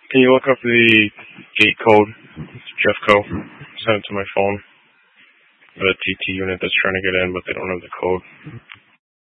Can you look up the gate code, Jeffco? Send it to my phone. The TT unit that's trying to get in, but they don't have the code.